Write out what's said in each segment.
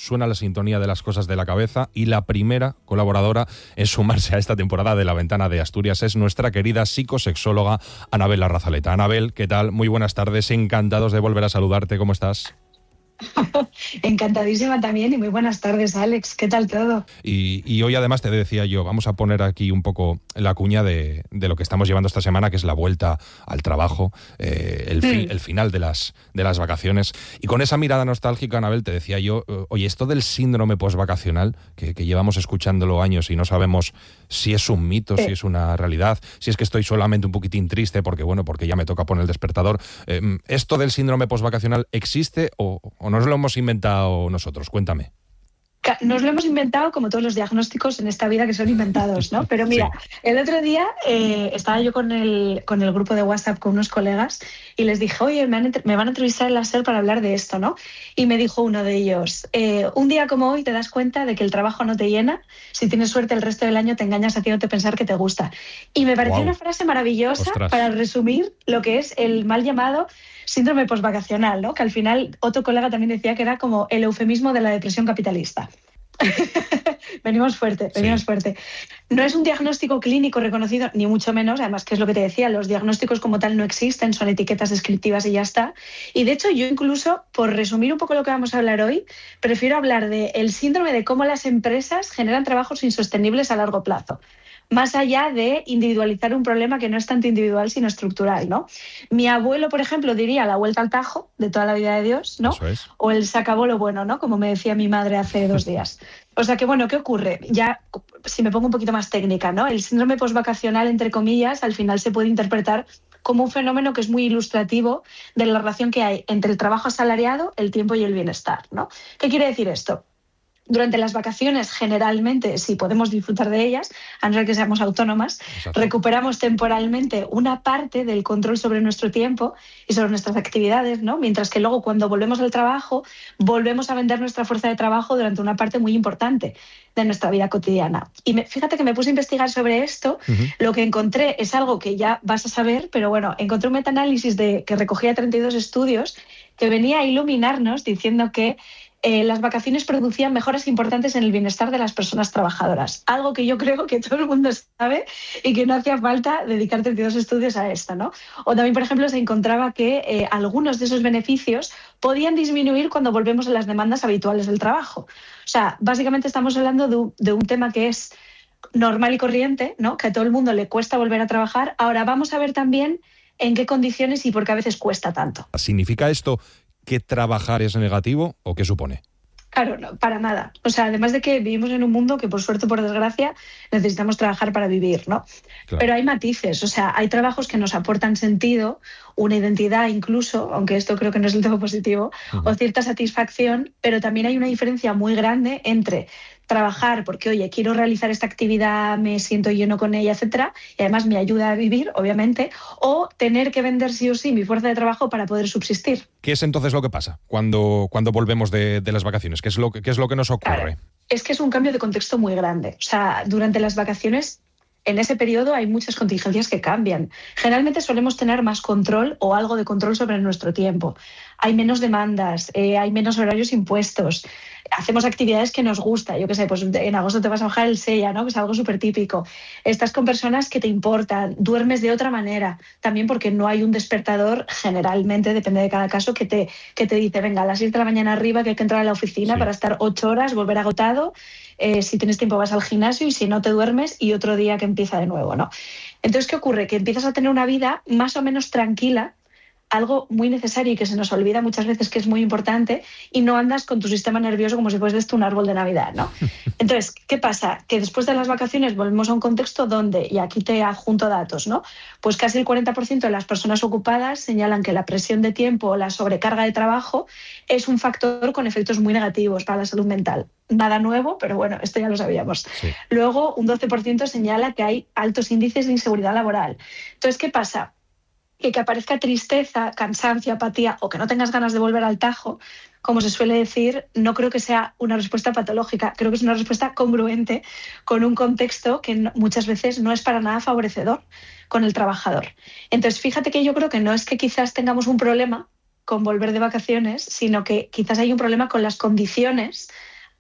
suena la sintonía de Las Cosas de la Cabeza y la primera colaboradora en sumarse a esta temporada de La Ventana de Asturias es nuestra querida psicosexóloga Anabel Larrazaleta. Anabel, ¿qué tal? Muy buenas tardes, encantados de volver a saludarte. ¿Cómo estás? Encantadísima también y muy buenas tardes, Alex. ¿Qué tal todo? Y hoy además te decía yo, vamos a poner aquí un poco la cuña de lo que estamos llevando esta semana, que es la vuelta al trabajo, el final de las vacaciones. Y con esa mirada nostálgica, Anabel, te decía yo, oye, esto del síndrome postvacacional, que llevamos escuchándolo años y no sabemos si es un mito, si es una realidad, si es que estoy solamente un poquitín triste porque ya me toca poner el despertador. ¿Esto del síndrome postvacacional existe o nos lo hemos inventado nosotros? Cuéntame. Nos lo hemos inventado como todos los diagnósticos en esta vida que son inventados, ¿no? Pero mira, sí. El otro día estaba yo con el grupo de WhatsApp con unos colegas y les dije, oye, me van a entrevistar en la SER para hablar de esto, ¿no? Y me dijo uno de ellos, un día como hoy te das cuenta de que el trabajo no te llena, si tienes suerte el resto del año te engañas haciéndote pensar que te gusta. Y me pareció una frase maravillosa. Ostras. Para resumir lo que es el mal llamado síndrome postvacacional, ¿no? Que al final otro colega también decía que era como el eufemismo de la depresión capitalista. Venimos fuerte. No es un diagnóstico clínico reconocido, ni mucho menos, además que es lo que te decía, los diagnósticos como tal no existen, son etiquetas descriptivas y ya está. Y de hecho yo incluso, por resumir un poco lo que vamos a hablar hoy, prefiero hablar del síndrome de cómo las empresas generan trabajos insostenibles a largo plazo. Más allá de individualizar un problema que no es tanto individual sino estructural, ¿no? Mi abuelo, por ejemplo, diría la vuelta al tajo de toda la vida de Dios, ¿no? Eso es. O el se acabó lo bueno, ¿no? Como me decía mi madre hace 2 días. O sea que, bueno, ¿qué ocurre? Ya, si me pongo un poquito más técnica, ¿no? El síndrome postvacacional, entre comillas, al final se puede interpretar como un fenómeno que es muy ilustrativo de la relación que hay entre el trabajo asalariado, el tiempo y el bienestar, ¿no? ¿Qué quiere decir esto? Durante las vacaciones, generalmente, si podemos disfrutar de ellas, a no ser que seamos autónomas, exacto, recuperamos temporalmente una parte del control sobre nuestro tiempo y sobre nuestras actividades, ¿no? Mientras que luego, cuando volvemos al trabajo, volvemos a vender nuestra fuerza de trabajo durante una parte muy importante de nuestra vida cotidiana. Y fíjate que me puse a investigar sobre esto. Lo que encontré es algo que ya vas a saber, pero bueno, encontré un metaanálisis que recogía 32 estudios que venía a iluminarnos diciendo que las vacaciones producían mejoras importantes en el bienestar de las personas trabajadoras. Algo que yo creo que todo el mundo sabe y que no hacía falta dedicar 32 estudios a esto, ¿no? O también, por ejemplo, se encontraba que algunos de esos beneficios podían disminuir cuando volvemos a las demandas habituales del trabajo. O sea, básicamente estamos hablando de un tema que es normal y corriente, ¿no? Que a todo el mundo le cuesta volver a trabajar. Ahora vamos a ver también en qué condiciones y por qué a veces cuesta tanto. ¿Significa esto que trabajar es negativo o qué supone? Claro, no, para nada. O sea, además de que vivimos en un mundo que, por suerte o por desgracia, necesitamos trabajar para vivir, ¿no? Claro. Pero hay matices, o sea, hay trabajos que nos aportan sentido, una identidad incluso, aunque esto creo que no es del todo positivo, o cierta satisfacción, pero también hay una diferencia muy grande entre trabajar porque, oye, quiero realizar esta actividad, me siento lleno con ella, etcétera, y además me ayuda a vivir, obviamente, o tener que vender sí o sí mi fuerza de trabajo para poder subsistir. ¿Qué es entonces lo que pasa cuando volvemos de las vacaciones? ¿Qué es lo que nos ocurre? Claro, es que es un cambio de contexto muy grande. O sea, durante las vacaciones, en ese periodo hay muchas contingencias que cambian. Generalmente solemos tener más control o algo de control sobre nuestro tiempo. Hay menos demandas, hay menos horarios impuestos, hacemos actividades que nos gusta. Yo qué sé, pues en agosto te vas a bajar el Sella, ¿no? Que es algo súper típico. Estás con personas que te importan, duermes de otra manera, también porque no hay un despertador, generalmente, depende de cada caso, que te dice, venga, a las 6 de la mañana arriba que hay que entrar a la oficina para estar 8 horas, volver agotado. Si tienes tiempo vas al gimnasio y si no te duermes y otro día que empieza de nuevo, ¿no? Entonces, ¿qué ocurre? Que empiezas a tener una vida más o menos tranquila, algo muy necesario y que se nos olvida muchas veces que es muy importante, y no andas con tu sistema nervioso como si fuese esto un árbol de Navidad, ¿no? Entonces, ¿qué pasa? Que después de las vacaciones volvemos a un contexto donde, y aquí te adjunto datos, ¿no? Pues casi el 40% de las personas ocupadas señalan que la presión de tiempo o la sobrecarga de trabajo es un factor con efectos muy negativos para la salud mental. Nada nuevo, pero bueno, esto ya lo sabíamos. Sí. Luego, un 12% señala que hay altos índices de inseguridad laboral. Entonces, ¿qué pasa? Que aparezca tristeza, cansancio, apatía o que no tengas ganas de volver al tajo, como se suele decir, no creo que sea una respuesta patológica, creo que es una respuesta congruente con un contexto que muchas veces no es para nada favorecedor con el trabajador. Entonces, fíjate que yo creo que no es que quizás tengamos un problema con volver de vacaciones, sino que quizás hay un problema con las condiciones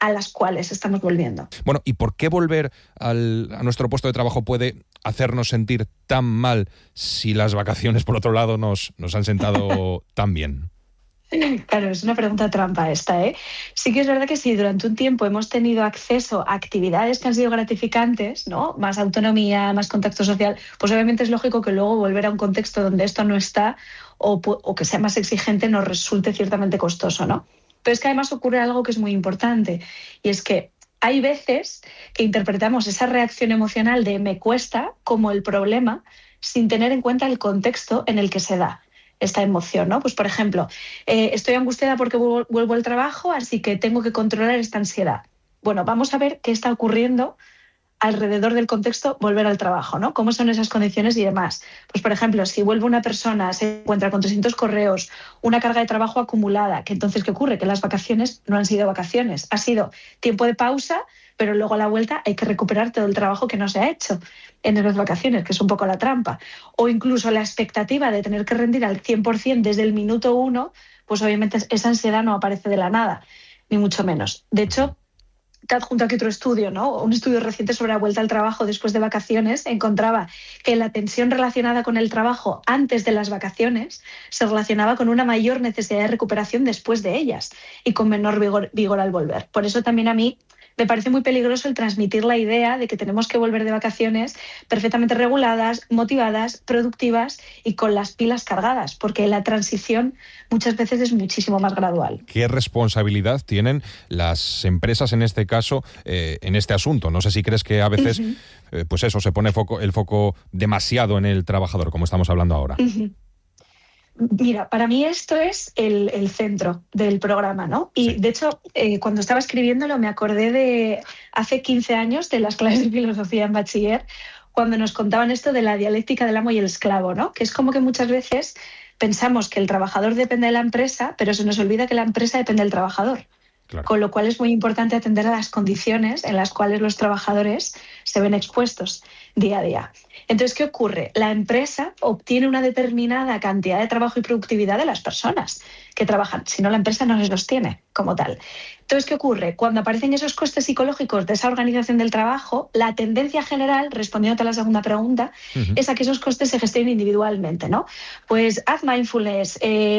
a las cuales estamos volviendo. Bueno, ¿y por qué volver a nuestro puesto de trabajo puede hacernos sentir tan mal si las vacaciones, por otro lado, nos han sentado tan bien? Claro, es una pregunta trampa esta, ¿eh? Sí que es verdad que si durante un tiempo hemos tenido acceso a actividades que han sido gratificantes, ¿no? Más autonomía, más contacto social, pues obviamente es lógico que luego volver a un contexto donde esto no está o que sea más exigente nos resulte ciertamente costoso, ¿no? Pero es que además ocurre algo que es muy importante y es que hay veces que interpretamos esa reacción emocional de me cuesta como el problema sin tener en cuenta el contexto en el que se da esta emoción, ¿no? Pues, por ejemplo, estoy angustiada porque vuelvo al trabajo, así que tengo que controlar esta ansiedad. Bueno, vamos a ver qué está ocurriendo alrededor del contexto volver al trabajo, ¿no? ¿Cómo son esas condiciones y demás? Pues, por ejemplo, si vuelve una persona, se encuentra con 300 correos, una carga de trabajo acumulada, que entonces, ¿qué ocurre? Que las vacaciones no han sido vacaciones, ha sido tiempo de pausa, pero luego a la vuelta hay que recuperar todo el trabajo que no se ha hecho en esas vacaciones, que es un poco la trampa. O incluso la expectativa de tener que rendir al 100% desde el minuto 1, pues obviamente esa ansiedad no aparece de la nada, ni mucho menos. De hecho, te adjunto aquí otro estudio, ¿no? Un estudio reciente sobre la vuelta al trabajo después de vacaciones encontraba que la tensión relacionada con el trabajo antes de las vacaciones se relacionaba con una mayor necesidad de recuperación después de ellas y con menor vigor al volver. Por eso también a mí me parece muy peligroso el transmitir la idea de que tenemos que volver de vacaciones perfectamente reguladas, motivadas, productivas y con las pilas cargadas, porque la transición muchas veces es muchísimo más gradual. ¿Qué responsabilidad tienen las empresas en este caso, en este asunto? No sé si crees que a veces, pues eso, se pone el foco demasiado en el trabajador, como estamos hablando ahora. Mira, para mí esto es el centro del programa, ¿no? Y de hecho, cuando estaba escribiéndolo me acordé de hace 15 años de las clases de filosofía en bachiller, cuando nos contaban esto de la dialéctica del amo y el esclavo, ¿no? Que es como que muchas veces pensamos que el trabajador depende de la empresa, pero se nos olvida que la empresa depende del trabajador. Claro. Con lo cual es muy importante atender a las condiciones en las cuales los trabajadores se ven expuestos día a día. Entonces, ¿qué ocurre? La empresa obtiene una determinada cantidad de trabajo y productividad de las personas que trabajan, si no la empresa no se los tiene como tal. Entonces, ¿qué ocurre? Cuando aparecen esos costes psicológicos de esa organización del trabajo, la tendencia general, respondiéndote a la segunda pregunta, es a que esos costes se gestionen individualmente, ¿no? Pues haz mindfulness,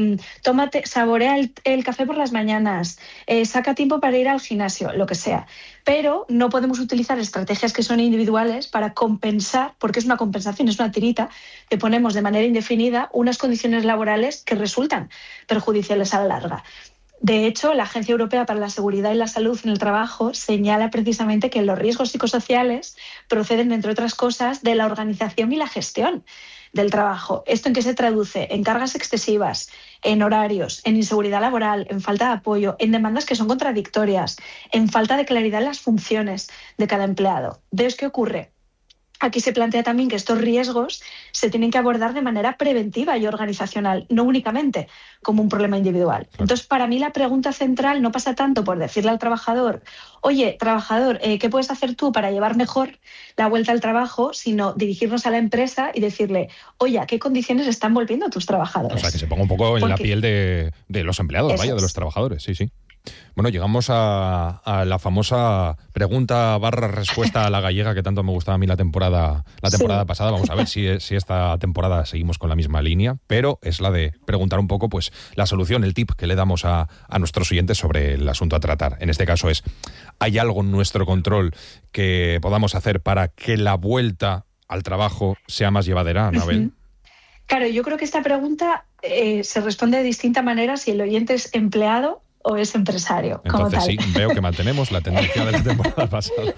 saborea el café por las mañanas, saca tiempo para ir al gimnasio, lo que sea. Pero no podemos utilizar estrategias que son individuales para compensar, porque es una compensación, es una tirita que ponemos de manera indefinida unas condiciones laborales que resultan perjudiciales a la larga. De hecho, la Agencia Europea para la Seguridad y la Salud en el Trabajo señala precisamente que los riesgos psicosociales proceden, entre otras cosas, de la organización y la gestión del trabajo. ¿Esto en qué se traduce? En cargas excesivas, en horarios, en inseguridad laboral, en falta de apoyo, en demandas que son contradictorias, en falta de claridad en las funciones de cada empleado. ¿Ves qué ocurre? Aquí se plantea también que estos riesgos se tienen que abordar de manera preventiva y organizacional, no únicamente como un problema individual. Entonces, para mí la pregunta central no pasa tanto por decirle al trabajador, oye, trabajador, ¿qué puedes hacer tú para llevar mejor la vuelta al trabajo?, sino dirigirnos a la empresa y decirle, oye, ¿a qué condiciones están volviendo tus trabajadores? O sea, que se ponga un poco en la piel de los empleados, de los trabajadores, sí. Bueno, llegamos a la famosa pregunta/respuesta a la gallega que tanto me gustaba a mí la temporada pasada. Vamos a ver si esta temporada seguimos con la misma línea, pero es la de preguntar un poco pues la solución, el tip que le damos a nuestros oyentes sobre el asunto a tratar. En este caso es, ¿hay algo en nuestro control que podamos hacer para que la vuelta al trabajo sea más llevadera, Anabel? Claro, yo creo que esta pregunta se responde de distinta manera si el oyente es empleado o es empresario. Entonces como tal. Sí, veo que mantenemos la tendencia de la temporada pasada.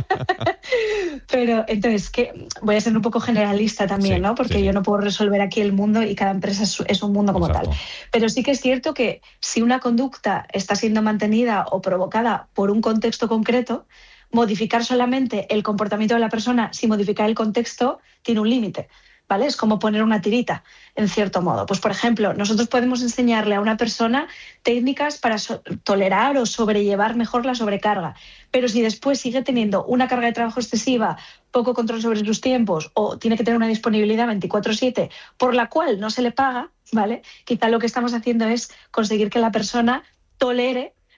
Pero entonces, voy a ser un poco generalista también, ¿no? Porque yo no puedo resolver aquí el mundo y cada empresa es un mundo como tal. Pero sí que es cierto que si una conducta está siendo mantenida o provocada por un contexto concreto, modificar solamente el comportamiento de la persona sin modificar el contexto tiene un límite. ¿Vale? Es como poner una tirita, en cierto modo. Pues, por ejemplo, nosotros podemos enseñarle a una persona técnicas para tolerar o sobrellevar mejor la sobrecarga, pero si después sigue teniendo una carga de trabajo excesiva, poco control sobre sus tiempos o tiene que tener una disponibilidad 24/7 por la cual no se le paga, ¿vale? Quizá lo que estamos haciendo es conseguir que la persona tolere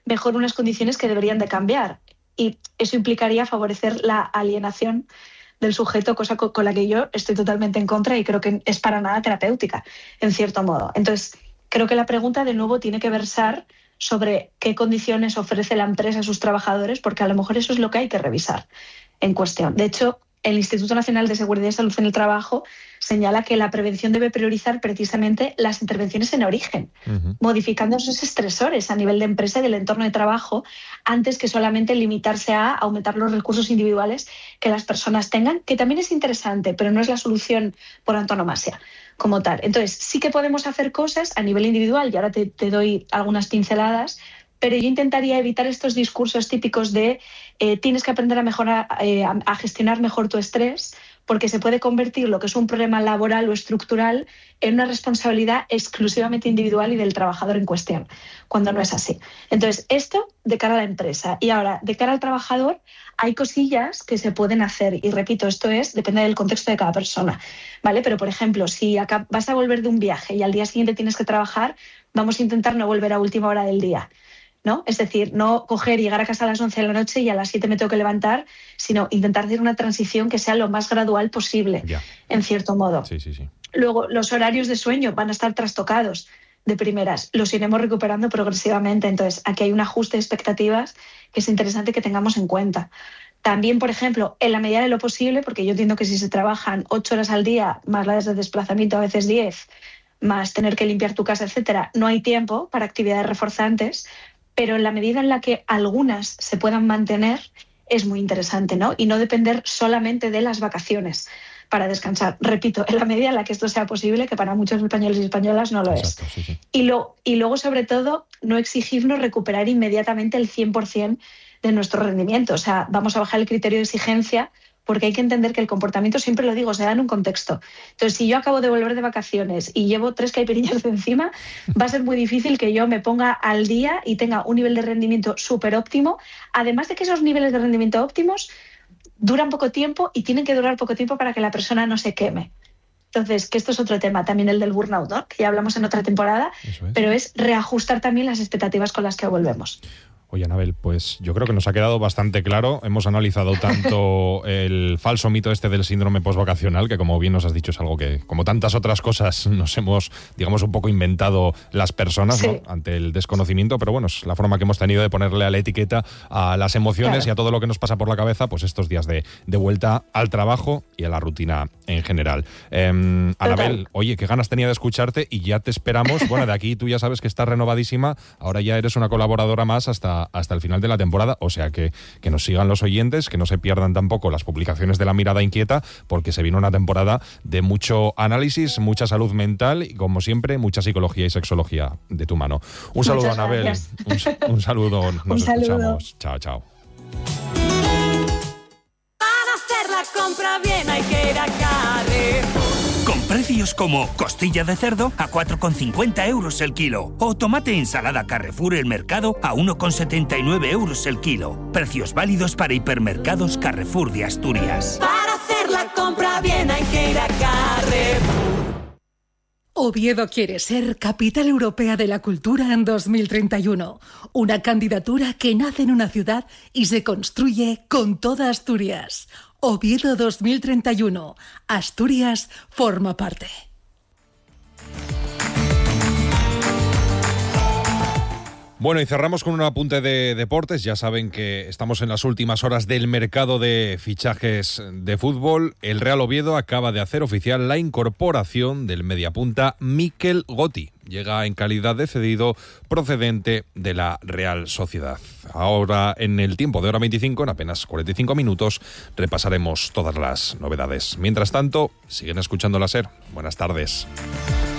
mejor unas condiciones que deberían de cambiar. Y eso implicaría favorecer la alienación del sujeto, cosa con la que yo estoy totalmente en contra y creo que es para nada terapéutica, en cierto modo. Entonces, creo que la pregunta, de nuevo, tiene que versar sobre qué condiciones ofrece la empresa a sus trabajadores, porque a lo mejor eso es lo que hay que revisar en cuestión. De hecho, el Instituto Nacional de Seguridad y Salud en el Trabajo señala que la prevención debe priorizar precisamente las intervenciones en origen, modificando esos estresores a nivel de empresa y del entorno de trabajo, antes que solamente limitarse a aumentar los recursos individuales que las personas tengan, que también es interesante, pero no es la solución por antonomasia como tal. Entonces, sí que podemos hacer cosas a nivel individual, y ahora te doy algunas pinceladas, pero yo intentaría evitar estos discursos típicos de tienes que aprender a mejorar, a gestionar mejor tu estrés, porque se puede convertir lo que es un problema laboral o estructural en una responsabilidad exclusivamente individual y del trabajador en cuestión, cuando no es así. Entonces, esto de cara a la empresa. Y ahora, de cara al trabajador, hay cosillas que se pueden hacer. Y repito, depende del contexto de cada persona, ¿vale? Pero, por ejemplo, si vas a volver de un viaje y al día siguiente tienes que trabajar, vamos a intentar no volver a última hora del día, ¿no? Es decir, no coger y llegar a casa a las 11 de la noche y a las 7 me tengo que levantar, sino intentar hacer una transición que sea lo más gradual posible, en cierto modo. Sí. Luego, los horarios de sueño van a estar trastocados de primeras. Los iremos recuperando progresivamente. Entonces, aquí hay un ajuste de expectativas que es interesante que tengamos en cuenta. También, por ejemplo, en la medida de lo posible, porque yo entiendo que si se trabajan 8 horas al día, más las de desplazamiento, a veces 10, más tener que limpiar tu casa, etcétera, no hay tiempo para actividades reforzantes, pero en la medida en la que algunas se puedan mantener, es muy interesante, ¿no? Y no depender solamente de las vacaciones para descansar. Repito, en la medida en la que esto sea posible, que para muchos españoles y españolas no lo Exacto, es. sí. Y luego, sobre todo, no exigirnos recuperar inmediatamente el 100% de nuestro rendimiento. O sea, vamos a bajar el criterio de exigencia, porque hay que entender que el comportamiento, siempre lo digo, se da en un contexto. Entonces, si yo acabo de volver de vacaciones y llevo 3 caipirinhas de encima, va a ser muy difícil que yo me ponga al día y tenga un nivel de rendimiento súper óptimo, además de que esos niveles de rendimiento óptimos duran poco tiempo y tienen que durar poco tiempo para que la persona no se queme. Entonces, que esto es otro tema, también el del burnout, ¿no? Que ya hablamos en otra temporada, pero es reajustar también las expectativas con las que volvemos. Oye, Anabel, pues yo creo que nos ha quedado bastante claro. Hemos analizado tanto el falso mito del síndrome postvacacional, que como bien nos has dicho es algo que, como tantas otras cosas, nos hemos, digamos, un poco inventado las personas, sí, ¿no? Ante el desconocimiento, pero bueno, es la forma que hemos tenido de ponerle a la etiqueta a las emociones, claro, y a todo lo que nos pasa por la cabeza, pues estos días de vuelta al trabajo y a la rutina en general. Anabel, oye, qué ganas tenía de escucharte y ya te esperamos. Bueno, de aquí tú ya sabes que estás renovadísima, ahora ya eres una colaboradora más hasta el final de la temporada, o sea que nos sigan los oyentes, que no se pierdan tampoco las publicaciones de La Mirada Inquieta, porque se viene una temporada de mucho análisis, mucha salud mental y, como siempre, mucha psicología y sexología de tu mano. Un saludo, Anabel. Un saludo. Nos escuchamos. Chao, chao. Para hacer la compra bien hay que ir a Carrefour. Con precios como costilla de cerdo a 4,50 euros el kilo o tomate ensalada Carrefour El Mercado a 1,79 euros el kilo. Precios válidos para hipermercados Carrefour de Asturias. Para hacer la compra bien hay que ir a Carrefour. Oviedo quiere ser Capital Europea de la Cultura en 2031. Una candidatura que nace en una ciudad y se construye con toda Asturias. Oviedo 2031. Asturias forma parte. Bueno, y cerramos con un apunte de deportes. Ya saben que estamos en las últimas horas del mercado de fichajes de fútbol. El Real Oviedo acaba de hacer oficial la incorporación del mediapunta Mikel Gotti. Llega en calidad de cedido procedente de la Real Sociedad. Ahora, en el tiempo de hora 25, en apenas 45 minutos, repasaremos todas las novedades. Mientras tanto, siguen escuchando la SER. Buenas tardes.